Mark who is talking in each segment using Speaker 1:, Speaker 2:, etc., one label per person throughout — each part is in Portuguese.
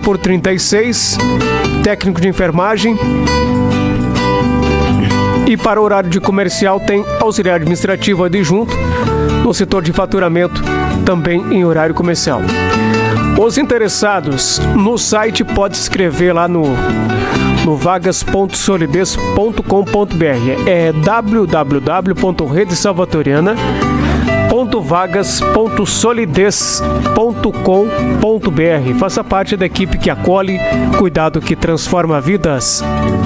Speaker 1: por 36, técnico de enfermagem. E para o horário de comercial tem auxiliar administrativo adjunto, no setor de faturamento, também em horário comercial. Os interessados no site podem se inscrever lá no vagas.solidez.com.br. É www.vagas.solidez.com.br. Faça parte da equipe que acolhe, cuidado que transforma vidas.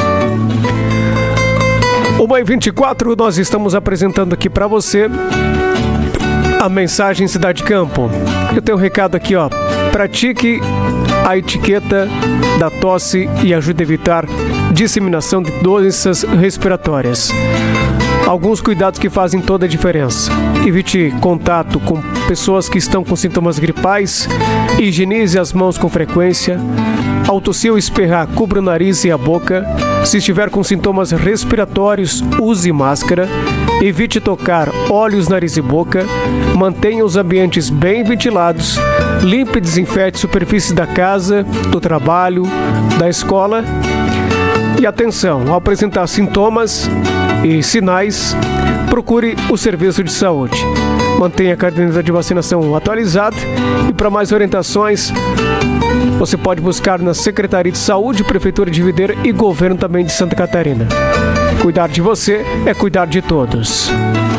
Speaker 1: 1h24, nós estamos apresentando aqui para você a mensagem Cidade Campo. Eu tenho um recado aqui, ó. Pratique a etiqueta da tosse e ajude a evitar disseminação de doenças respiratórias. Alguns cuidados que fazem toda a diferença. Evite contato com pessoas que estão com sintomas gripais. Higienize as mãos com frequência. Ao tossir ou espirrar, cubra o nariz e a boca. Se estiver com sintomas respiratórios, use máscara. Evite tocar olhos, nariz e boca. Mantenha os ambientes bem ventilados. Limpe e desinfete superfícies da casa, do trabalho, da escola. E atenção, ao apresentar sintomas e sinais, procure o serviço de saúde. Mantenha a caderneta de vacinação atualizada e para mais orientações, você pode buscar na Secretaria de Saúde, Prefeitura de Videira e Governo também de Santa Catarina. Cuidar de você é cuidar de todos.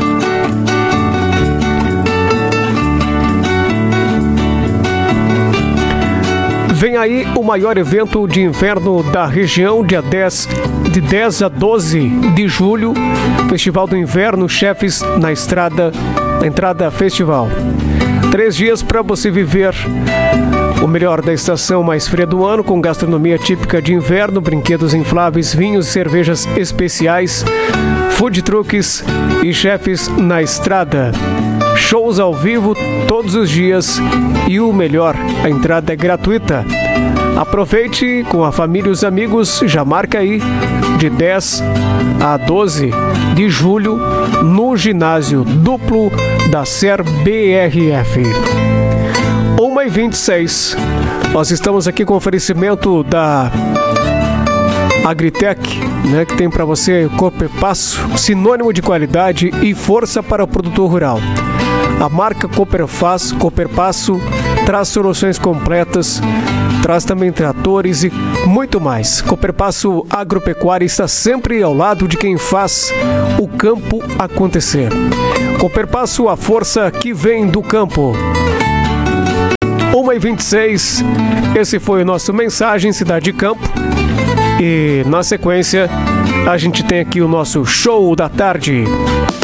Speaker 1: Vem aí o maior evento de inverno da região, de 10 a 12 de julho, Festival do Inverno Chefes na entrada festival. 3 dias para você viver o melhor da estação mais fria do ano, com gastronomia típica de inverno, brinquedos infláveis, vinhos e cervejas especiais, food trucks e chefes na estrada. Shows ao vivo todos os dias e o melhor, a entrada é gratuita. Aproveite com a família e os amigos, já marca aí, de 10 a 12 de julho, no ginásio duplo da SER BRF. 1h26, nós estamos aqui com oferecimento da Agritech, né, que tem para você Cooperpasso, sinônimo de qualidade e força para o produtor rural. A marca Cooperpasso traz soluções completas, traz também tratores e muito mais. Cooperpasso Agropecuária está sempre ao lado de quem faz o campo acontecer. Cooperpasso, a força que vem do campo. 1h26, esse foi o nosso Mensagem Cidade de Campo. E na sequência, a gente tem aqui o nosso Show da Tarde.